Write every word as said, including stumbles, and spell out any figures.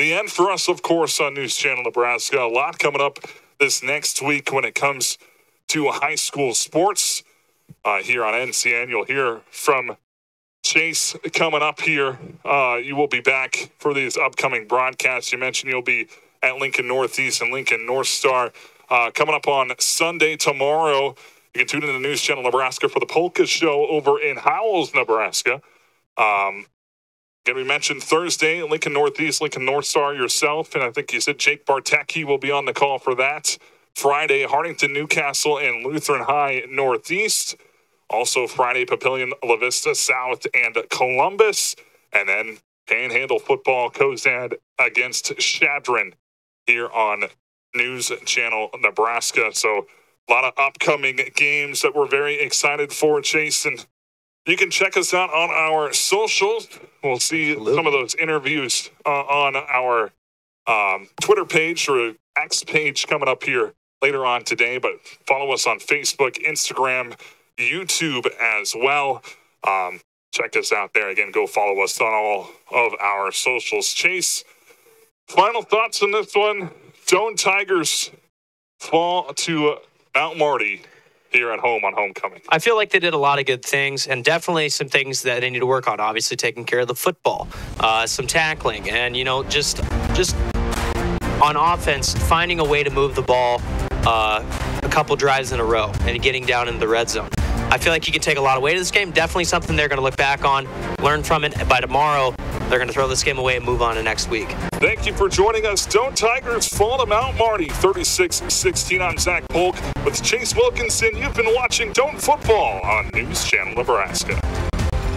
the end for us, of course, on News Channel Nebraska. A lot coming up this next week when it comes to high school sports uh, here on N C N. You'll hear from Chase coming up here. Uh, you will be back for these upcoming broadcasts. You mentioned you'll be at Lincoln Northeast and Lincoln North Star uh, coming up on Sunday tomorrow. You can tune in to News Channel Nebraska for the Polka Show over in Howells, Nebraska. Um, again, we mentioned Thursday, Lincoln Northeast, Lincoln North Star yourself, and I think you said Jake Bartecki will be on the call for that. Friday, Hartington, Newcastle, and Lutheran High Northeast. Also Friday, Papillion, La Vista South, and Columbus. And then Panhandle football, Cozad against Shadron here on News Channel Nebraska. So a lot of upcoming games that we're very excited for, Chase. And you can check us out on our socials. We'll see Absolutely. some of those interviews uh, on our um, Twitter page or X page coming up here later on today. But follow us on Facebook, Instagram, YouTube as well. Um, check us out there. Again, go follow us on all of our socials. Chase, final thoughts on this one. Doane Tigers fall to Mount Marty here at home on homecoming. I feel like they did a lot of good things, and definitely some things that they need to work on. Obviously, taking care of the football, uh, some tackling, and you know, just just on offense, finding a way to move the ball uh, a couple drives in a row and getting down into the red zone. I feel like you can take a lot away to this game. Definitely something they're going to look back on, learn from it. By tomorrow, they're going to throw this game away and move on to next week. Thank you for joining us. Doane Tigers fall to Mount Marty, thirty-six sixteen. I'm Zach Polk with Chase Wilkinson. You've been watching Doane Football on News Channel Nebraska.